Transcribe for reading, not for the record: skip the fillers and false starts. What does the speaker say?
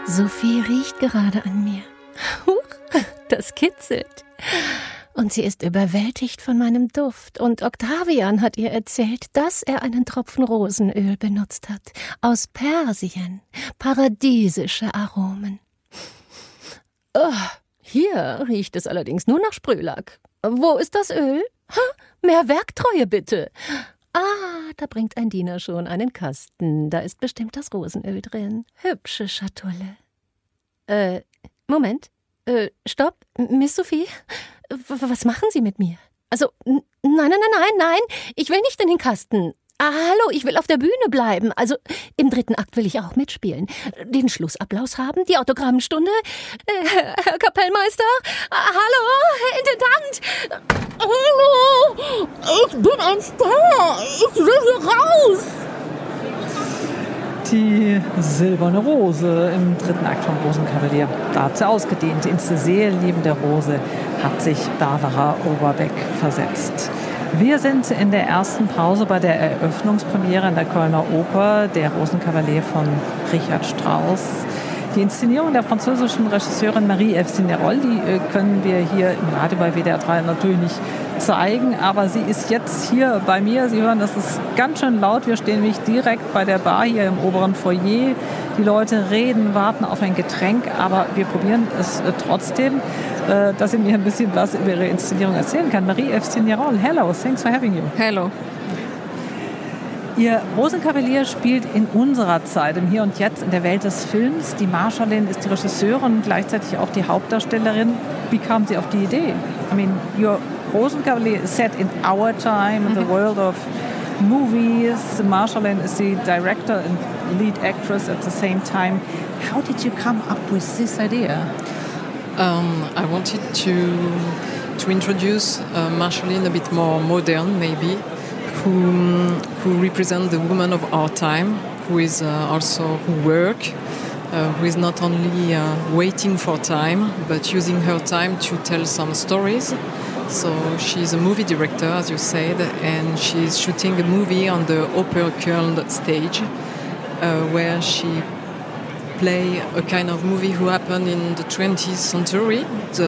Sophie riecht gerade an mir. Huch, das kitzelt. Und sie ist überwältigt von meinem Duft. Und Octavian hat ihr erzählt, dass er einen Tropfen Rosenöl benutzt hat. Aus Persien. Paradiesische Aromen. Oh, hier riecht es allerdings nur nach Sprühlack. Wo ist das Öl? Mehr Werktreue bitte. Da bringt ein Diener schon einen Kasten. Da ist bestimmt das Rosenöl drin. Hübsche Schatulle. Moment. Stopp, Miss Sophie. Was machen Sie mit mir? Also, nein. Ich will nicht in den Kasten. Hallo, ich will auf der Bühne bleiben. Also, im 3. Akt will ich auch mitspielen. Den Schlussapplaus haben, die Autogrammstunde. Herr Kapellmeister? Hallo, Herr Intendant? Hallo, ich bin ein Star. Ich will hier raus. Die silberne Rose im 3. Akt von Rosenkavalier. Dazu ausgedehnt ins Seelenleben der Rose hat sich Barbara Overbeck versetzt. Wir sind in der ersten Pause bei der Eröffnungspremiere in der Kölner Oper, der Rosenkavalier von Richard Strauss. Die Inszenierung der französischen Regisseurin Marie-Ève Signerol, die können wir hier im Radio bei WDR 3 natürlich nicht zeigen, aber sie ist jetzt hier bei mir. Sie hören, das ist ganz schön laut. Wir stehen nämlich direkt bei der Bar hier im oberen Foyer. Die Leute reden, warten auf ein Getränk, aber wir probieren es trotzdem, dass sie mir ein bisschen was über ihre Inszenierung erzählen kann. Marie-Ève Signerol, hello, thanks for having you. Hello. Ihr Rosenkavalier spielt in unserer Zeit, im Hier und Jetzt, in der Welt des Films. Die Marschallin ist die Regisseurin und gleichzeitig auch die Hauptdarstellerin. Wie kam sie auf die Idee? I mean, your Rosenkavalier is set in our time, in the world of movies. Marschallin is the director and lead actress at the same time. How did you come up with this idea? I wanted to introduce Marschallin a bit more modern, maybe. Who represent the woman of our time, who is also who work, who is not only waiting for time, but using her time to tell some stories. So she's a movie director, as you said, and she's shooting a movie on the Oper-Köln stage, where she play a kind of movie who happened in the 20th century,